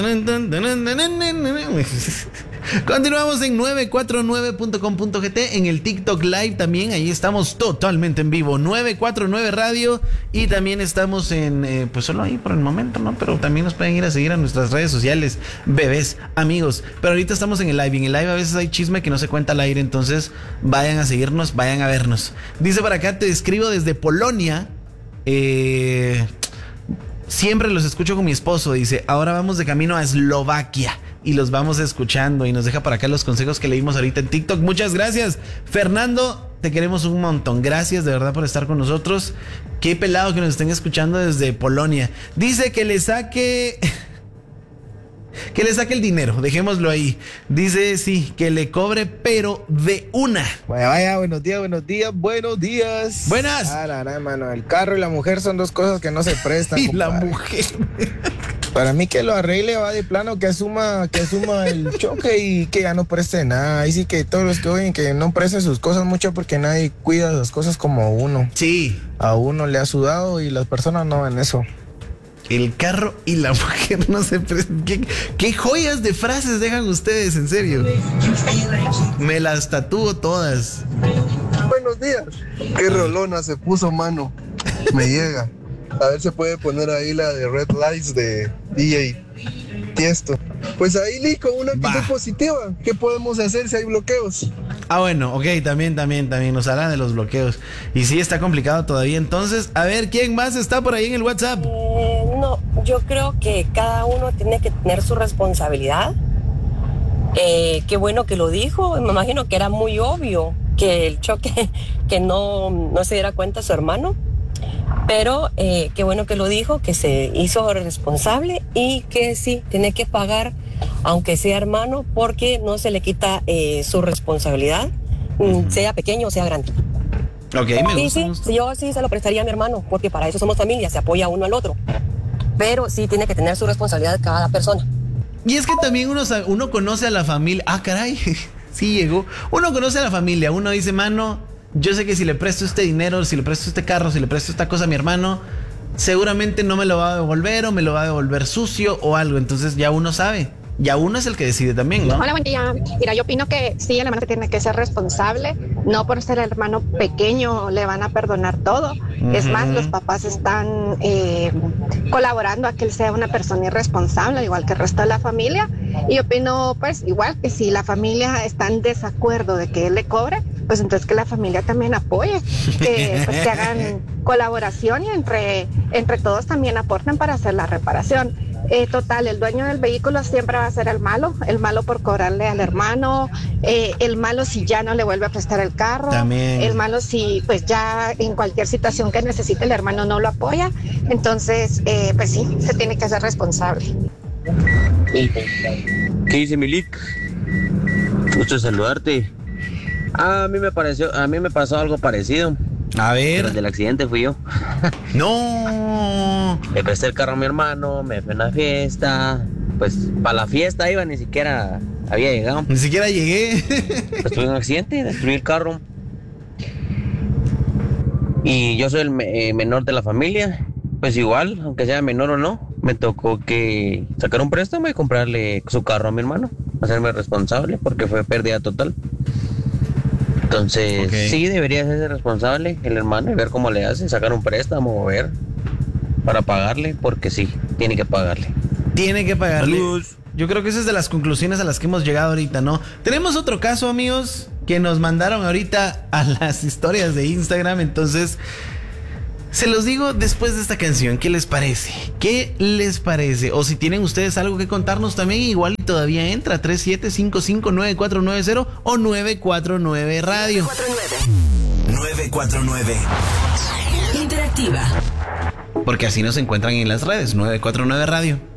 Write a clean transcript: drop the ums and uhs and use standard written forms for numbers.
Continuamos en 949.com.gt, en el TikTok Live también, ahí estamos totalmente en vivo, 949 Radio, y también estamos en, pues solo ahí por el momento, ¿no? Pero también nos pueden ir a seguir a nuestras redes sociales, bebés, amigos, pero ahorita estamos en el live a veces hay chisme que no se cuenta al aire, entonces vayan a seguirnos, vayan a vernos. Dice por acá, te escribo desde Polonia, siempre los escucho con mi esposo, dice, ahora vamos de camino a Eslovaquia y los vamos escuchando, y nos deja por acá los consejos que leímos ahorita en TikTok. Muchas gracias, Fernando, te queremos un montón, gracias de verdad por estar con nosotros. Qué pelado que nos estén escuchando desde Polonia. Dice que le saque el dinero, dejémoslo ahí. Dice, sí, que le cobre, pero de una. Vaya, buenos días. Buenas. Mano, el carro y la mujer son dos cosas que no se prestan. Y compadre. la mujer. Para mí que lo arregle, va de plano, que asuma el choque y que ya no preste nada. Ahí sí que todos los que oyen que no presten sus cosas mucho porque nadie cuida las cosas como uno. Sí. A uno le ha sudado y las personas no ven eso. El carro y la mujer no se prestan. ¿Qué joyas de frases dejan ustedes, en serio? Me las tatúo todas. Buenos días. Qué rolona se puso, mano. Me llega. A ver, se puede poner ahí la de Red Lights de DJ Tiesto. Pues ahí, Lico, una actitud positiva. ¿Qué podemos hacer si hay bloqueos? Ah, bueno, ok, también nos hablan de los bloqueos. Y sí, está complicado todavía. Entonces, a ver, ¿quién más está por ahí en el WhatsApp? No, yo creo que cada uno tiene que tener su responsabilidad. Qué bueno que lo dijo. Me imagino que era muy obvio que el choque, que no se diera cuenta su hermano. Pero qué bueno que lo dijo, que se hizo responsable y que sí, tiene que pagar, aunque sea hermano, porque no se le quita su responsabilidad, sea pequeño o sea grande. Ok, me gusta. Sí, yo sí se lo prestaría a mi hermano, porque para eso somos familia, se apoya uno al otro. Pero sí tiene que tener su responsabilidad cada persona. Y es que también uno conoce a la familia. Ah, caray, sí llegó. Uno conoce a la familia, uno dice, mano, yo sé que si le presto este dinero, si le presto este carro, si le presto esta cosa a mi hermano, seguramente no me lo va a devolver o me lo va a devolver sucio o algo. Entonces ya uno sabe. Ya uno es el que decide también, ¿no? Hola, buen día. Mira, yo opino que sí, el hermano tiene que ser responsable. No por ser hermano pequeño le van a perdonar todo. Es más, los papás están colaborando a que él sea una persona irresponsable, igual que el resto de la familia. Y opino, pues, igual que si la familia está en desacuerdo de que él le cobre, pues entonces que la familia también apoye, que hagan colaboración y entre todos también aporten para hacer la reparación. Total, el dueño del vehículo siempre va a ser el malo por cobrarle al hermano, el malo si ya no le vuelve a prestar el carro, también. El malo si pues ya en cualquier situación que necesite el hermano no lo apoya, entonces pues sí, se tiene que hacer responsable. ¿Qué dice Milik? Gusto saludarte. A mí me pasó algo parecido. A ver. Pero el del accidente fui yo. No. Le presté el carro a mi hermano, me fui a una fiesta. Pues para la fiesta iba, ni siquiera había llegado. Ni siquiera llegué. Pues tuve un accidente, destruí el carro. Y yo soy el menor de la familia. Pues igual, aunque sea menor o no, me tocó que sacar un préstamo y comprarle su carro a mi hermano. Hacerme responsable porque fue pérdida total. Entonces, sí, debería ser responsable el hermano y ver cómo le hace, sacar un préstamo o ver para pagarle, porque sí, tiene que pagarle. Tiene que pagarle. Saludos. Yo creo que esa es de las conclusiones a las que hemos llegado ahorita, ¿no? Tenemos otro caso, amigos, que nos mandaron ahorita a las historias de Instagram, entonces se los digo después de esta canción. ¿Qué les parece? ¿Qué les parece? O si tienen ustedes algo que contarnos también, igual todavía entra 37559490 o 949 Radio. 949 Interactiva. Porque así nos encuentran en las redes, 949 Radio.